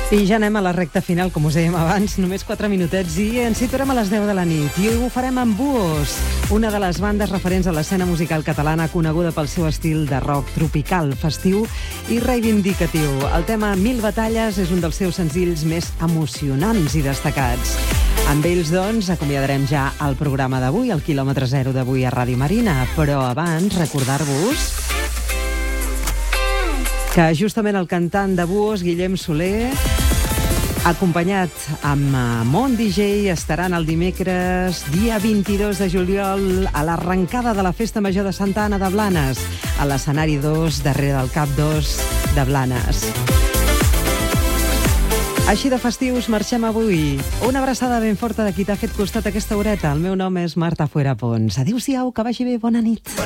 I ja anem a la recta final, com us dèiem abans, només 4 minutets i ens situarem a les 10 de la nit. I ho farem amb Buos, una de les bandes referents a l'escena musical catalana coneguda pel seu estil de rock tropical, festiu i reivindicatiu. El tema Mil batalles és un dels seus senzills més emocionants i destacats. Amb ells, doncs, acomiadarem ja el programa d'avui, el quilòmetre zero d'avui a Ràdio Marina. Però abans, recordar-vos que justament el cantant de Buos, Guillem Soler, acompanyat amb Mont DJ, estaran el dimecres, dia 22 de juliol, a l'arrencada de la Festa Major de Santa Anna de Blanes, a l'escenari 2, darrere del Cap 2 de Blanes. Així de festius marxem avui. Una abraçada ben forta de qui t'ha fet costat aquesta horeta. El meu nom és Marta Fuerapons. Adéu-siau, que vagi bé, bona nit.